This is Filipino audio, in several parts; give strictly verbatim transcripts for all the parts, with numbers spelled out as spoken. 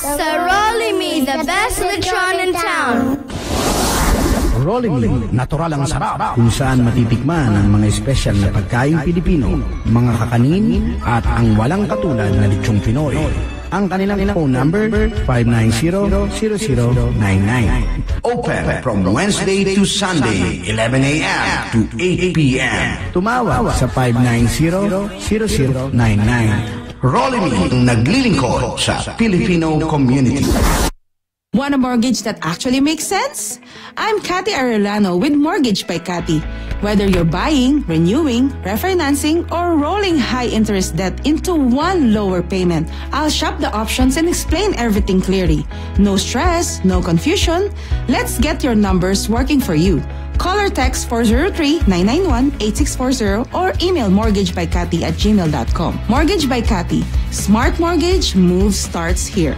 Sir Rolly Me, the best lechon in town. Rolling Me, natural ang sarap, kung saan matitikman ang mga espesyal na pagkain Pilipino, mga kakanin, at ang walang katulad na lechong Pinoy. Ang kanilang phone number, five nine zero, zero zero nine nine. Open from Wednesday to Sunday, eleven a m to eight p m Tumawag sa five nine zero, zero zero nine nine. Rolling Me, naglilingkod sa Filipino community. Want a mortgage that actually makes sense? I'm Cathy Arellano with Mortgage by Cathy. Whether you're buying, renewing, refinancing, or rolling high-interest debt into one lower payment, I'll shop the options and explain everything clearly. No stress, no confusion. Let's get your numbers working for you. Call or text four zero three, nine nine one, eight six four zero or email mortgagebycathy at gmail dot com. Mortgage by Cathy. Smart mortgage, move starts here.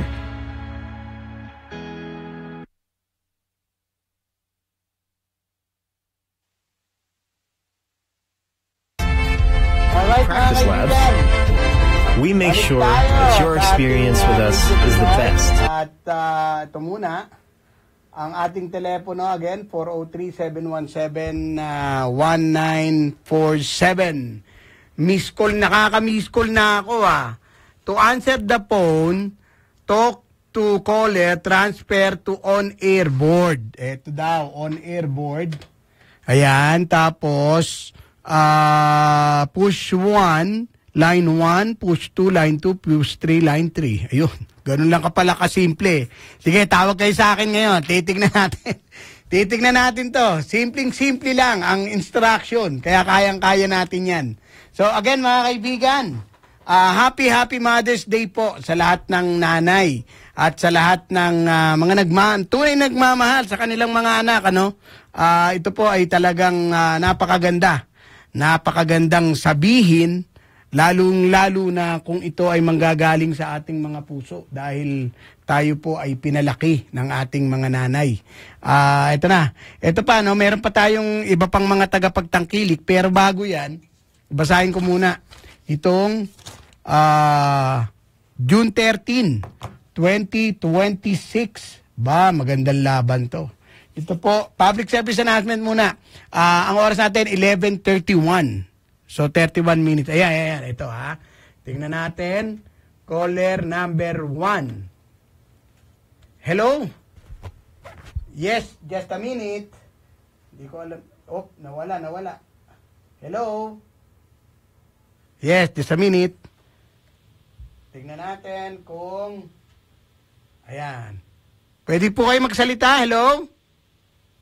Practice Labs. We make sure that your experience with us is the best. At uh, ito muna, ang ating telepono again, four oh three, seven one seven, one nine four seven. Miss call, nakaka-miss call na ako ah. To answer the phone, talk to caller, transfer to on-air board. Ito daw, on-air board. Ayan, tapos uh, push one, line one, push two, line two, push three, line three. Ayun, ganun lang kapala kasimple. Sige, tawag kayo sa akin ngayon. Titignan natin. Titignan natin to. Simpleng-simple lang ang instruction. Kaya kayang-kaya natin yan. So again mga kaibigan, uh, happy happy Mother's Day po sa lahat ng nanay at sa lahat ng uh, mga nagma tunay nagmamahal sa kanilang mga anak, ano? Uh, ito po ay talagang uh, napakaganda. Napakagandang sabihin, lalong-lalo na kung ito ay manggagaling sa ating mga puso dahil tayo po ay pinalaki ng ating mga nanay. Uh, ito na. Ito pa, no? Meron pa tayong iba pang mga tagapagtangkilik, pero bago yan, basahin ko muna itong uh, June thirteenth, twenty twenty-six. Ba, magandang laban to. Ito po, public service announcement muna. Uh, ang oras natin, eleven thirty-one. So, thirty-one minutes. Ayan, ayan, ayan. Ito ha. Tingnan natin. Caller number one. Hello? Yes, just a minute. Hindi ko alam. Oh, nawala, nawala. Hello? Yes, just a minute. Tingnan natin kung... Ayan. Pwede po kayo magsalita. Hello?